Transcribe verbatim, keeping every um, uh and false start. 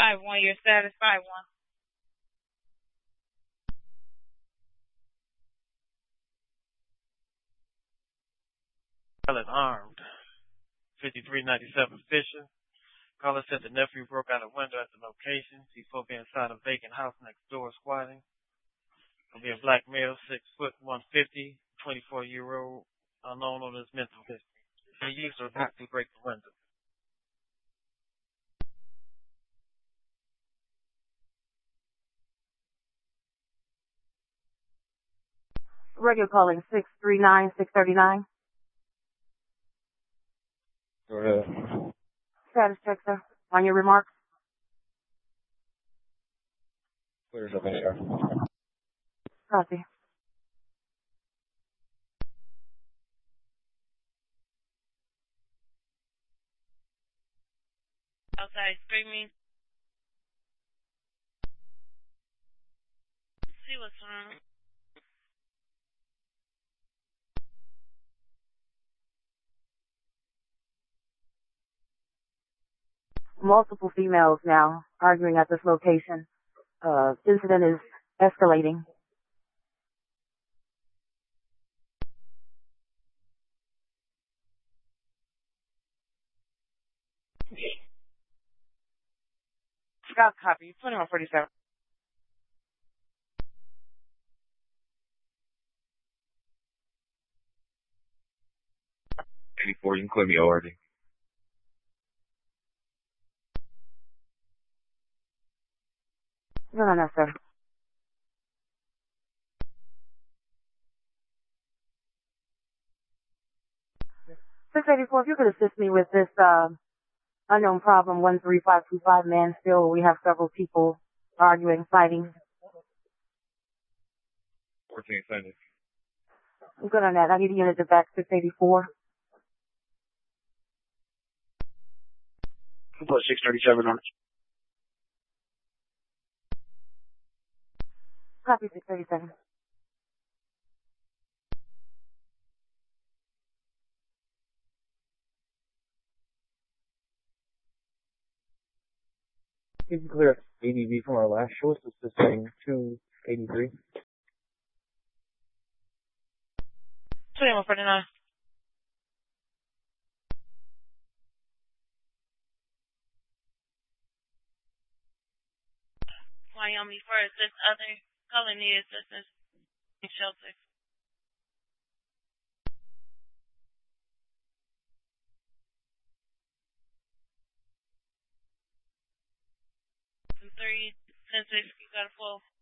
five one, your status five one. Pilot armed. fifty-three ninety-seven Fisher. Caller said the nephew broke out a window at the location. C four be inside a vacant house next door squatting. Gonna be a black male, six foot one fifty, twenty-four year old, unknown on his mental history. He used or not to break the window. Radio calling six three nine, six three nine. Go ahead. Status check, sir. On your remarks. Clears up in the air. Copy. Outside screaming. See what's wrong. Multiple females now arguing at this location. Uh, incident is escalating. Scout copy, twenty-one forty-seven. eighty-four, you can clear me O R D. No, no, no, sir. six eighty-four, if you could assist me with this uh, unknown problem, one three five two five Mansfield. We have several people arguing, fighting. fourteen seconds. I'm good on that. I need a unit to back six eighty-four. Put six thirty-seven on it. Copy six thirty-seven. You can clear A D V from our last show. This is setting two eighty-three. twenty-one forty-nine. Wyoming for assist other color need assistance in shelter. Three ten six, you got a full.